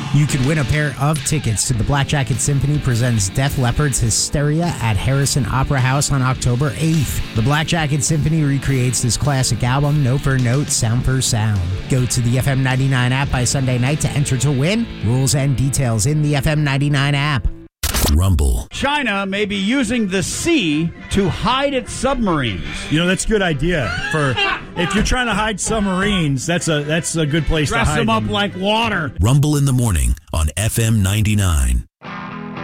You could win a pair of tickets to the Black Jacket Symphony presents Def Leppard's Hysteria at Harrison Opera House on October 8th. The Black Jacket Symphony recreates this classic album note for note, sound for sound. Go to the FM 99 app by Sunday night to enter to win. Rules and details in the FM 99 app. Rumble. China may be using the sea to hide its submarines. That's a good idea. For if you're trying to hide submarines, that's a good place to hide them up like water. Rumble in the morning on FM 99.